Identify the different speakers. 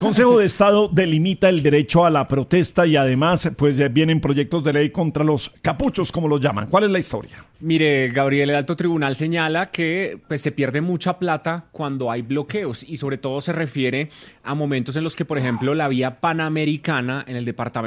Speaker 1: Consejo de Estado delimita el derecho a la protesta y además pues vienen proyectos de ley contra los capuchos, como los llaman. ¿Cuál es la historia?
Speaker 2: Mire, Gabriel, el alto tribunal señala que pues, se pierde mucha plata cuando hay bloqueos y sobre todo se refiere a momentos en los que, por ejemplo, la vía panamericana en el departamento